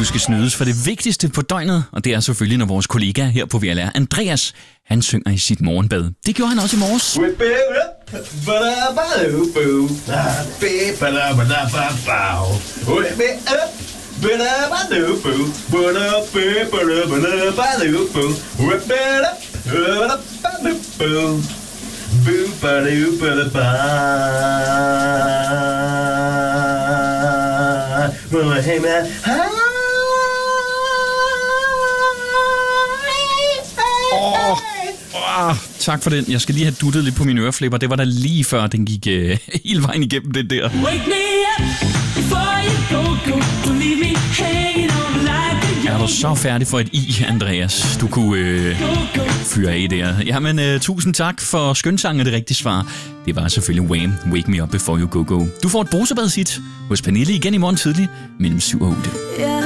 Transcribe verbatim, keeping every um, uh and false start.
du skal snydes for det vigtigste på døgnet, og det er selvfølgelig, når vores kollega her på V L R, Andreas, han synger i sit morgenbad. Det gjorde han også i morges. Hey man. Åh, oh, tak for den. Jeg skal lige have duttet lidt på mine øreflipper. Det var da lige før, den gik øh, hele vejen igennem det der. Wake me up before you go, go. Don't leave me hanging on like a Er du så færdig for et i, Andreas? Du kunne øh, fyre af der. Jamen, øh, tusind tak for skønsang og det rigtige svar. Det var selvfølgelig Wham! Wake Me Up Before You Go Go. Du får et brusebadshit hos Pernille igen i morgen tidlig mellem syv og otte.